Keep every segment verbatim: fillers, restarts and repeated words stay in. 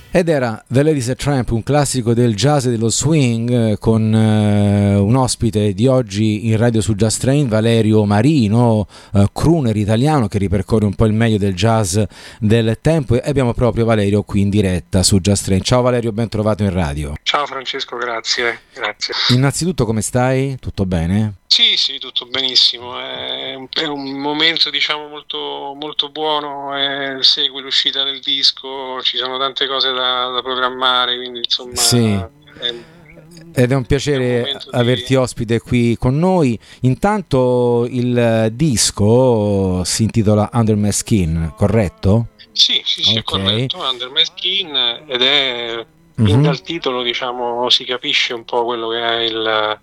Ed era The Ladies a Tramp, un classico del jazz e dello swing, con eh, un ospite di oggi in radio su Just Train, Valerio Marino, eh, crooner italiano che ripercorre un po' il meglio del jazz del tempo, e abbiamo proprio Valerio qui in diretta su Just Train. Ciao Valerio, ben trovato in radio. Ciao Francesco, grazie, grazie. Innanzitutto come stai? Tutto bene? Sì, sì, tutto benissimo, è un, è un momento diciamo molto, molto buono, eh, segue l'uscita del disco, ci sono tante cose da, da programmare, quindi insomma sì. è, Ed è un piacere è un averti di... ospite qui con noi. Intanto il disco si intitola Under My Skin, corretto? Sì, sì, sì, okay. È corretto, Under My Skin, ed è, mm-hmm. in dal titolo diciamo si capisce un po' quello che è il...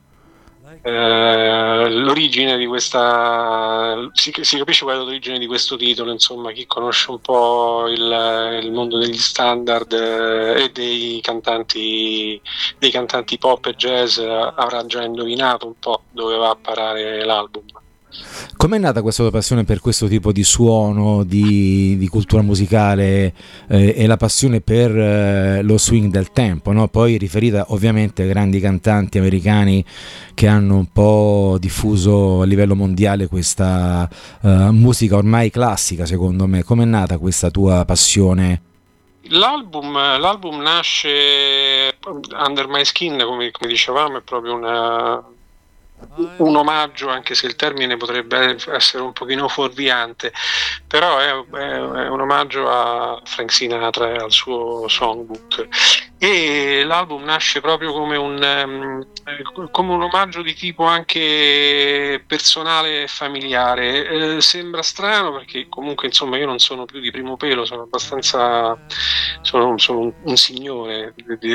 Eh, l'origine di questa si, si capisce qual è l'origine di questo titolo, insomma chi conosce un po' il, il mondo degli standard eh, e dei cantanti dei cantanti pop e jazz eh, avrà già indovinato un po' dove va a parare l'album. Com'è nata questa tua passione per questo tipo di suono, di, di cultura musicale eh, e la passione per eh, lo swing del tempo, no? Poi riferita ovviamente ai grandi cantanti americani che hanno un po' diffuso a livello mondiale questa uh, musica ormai classica, secondo me. Com'è nata questa tua passione? L'album, l'album nasce Under My Skin, come, come dicevamo, è proprio una... un omaggio, anche se il termine potrebbe essere un pochino fuorviante, però è, è, è un omaggio a Frank Sinatra e al suo songbook, e l'album nasce proprio come un um, come un omaggio di tipo anche personale e familiare. Eh, sembra strano perché comunque insomma io non sono più di primo pelo, sono abbastanza sono, sono un, un signore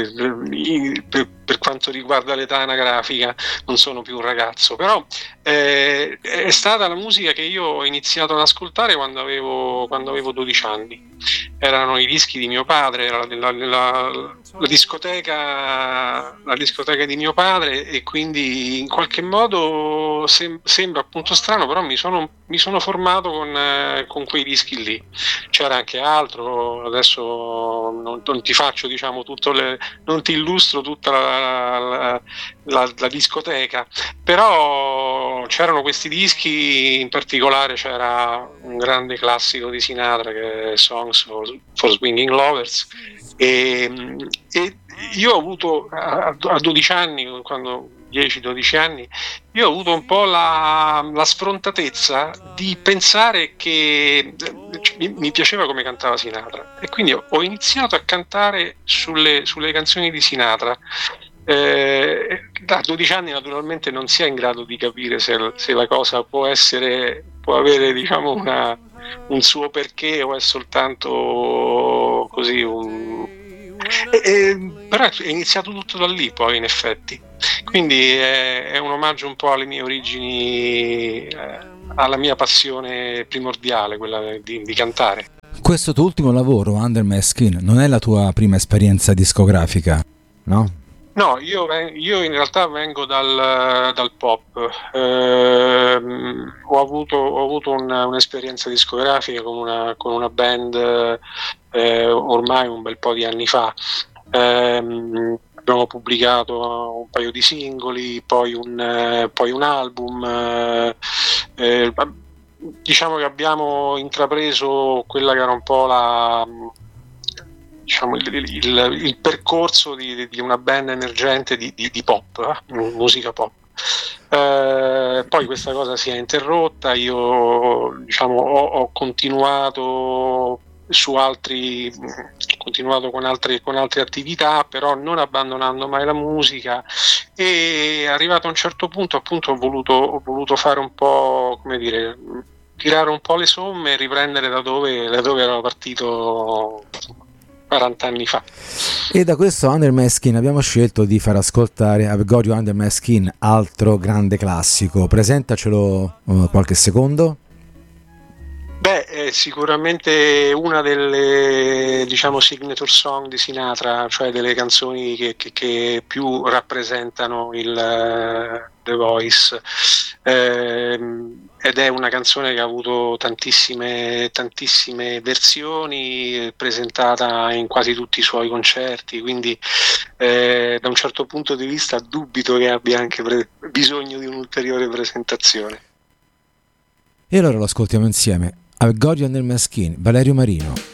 per, per quanto riguarda l'età anagrafica, non sono più un ragazzo, però eh, è stata la musica che io ho iniziato ad ascoltare quando avevo, quando avevo dodici anni. Erano i dischi di mio padre, era la, la, la, la discoteca la discoteca di mio padre, e quindi in qualche modo sem- sembra appunto strano, però mi sono, mi sono formato con, eh, con quei dischi lì. C'era anche altro, adesso non, non ti faccio diciamo tutto le, non ti illustro tutta la, la, la, la discoteca, però c'erano questi dischi, in particolare c'era un grande classico di Sinatra che è Songs for, for Swinging Lovers, e, e io ho avuto a, a dodici anni, quando dieci dodici anni, io ho avuto un po' la, la sfrontatezza di pensare che mi, mi piaceva come cantava Sinatra, e quindi ho, ho iniziato a cantare sulle, sulle canzoni di Sinatra. Eh, da dodici anni naturalmente non si è in grado di capire se, se la cosa può essere, può avere diciamo una, un suo perché, o è soltanto così un... E, e, però è iniziato tutto da lì poi, in effetti, quindi è, è un omaggio un po' alle mie origini, eh, alla mia passione primordiale, quella di, di cantare. Questo tuo ultimo lavoro, Under My Skin, non è la tua prima esperienza discografica, no? No, io, io in realtà vengo dal, dal pop, eh, ho avuto, ho avuto un, un'esperienza discografica con una, con una band eh, ormai un bel po' di anni fa. Eh, abbiamo pubblicato un paio di singoli, poi un, eh, poi un album, eh, eh, diciamo che abbiamo intrapreso quella che era un po' la... diciamo il, il, il percorso di, di una band emergente di, di, di pop, eh? musica pop. Eh, poi questa cosa si è interrotta, io diciamo ho, ho continuato su altri ho continuato con altre, con altre attività, però non abbandonando mai la musica, e arrivato a un certo punto appunto ho voluto, ho voluto fare un po', come dire, tirare un po' le somme e riprendere da dove, da dove ero partito quaranta anni fa. E da questo Under My Skin abbiamo scelto di far ascoltare I've Got You Under My Skin, altro grande classico. Presentacelo uh, qualche secondo. Beh, è sicuramente una delle, diciamo, signature song di Sinatra, cioè delle canzoni che, che, che più rappresentano il uh, The Voice, eh, ed è una canzone che ha avuto tantissime, tantissime versioni, presentata in quasi tutti i suoi concerti, quindi eh, da un certo punto di vista dubito che abbia anche pre- bisogno di un'ulteriore presentazione. E allora lo ascoltiamo insieme. I've Got You Under My Skin, Valerio Marino.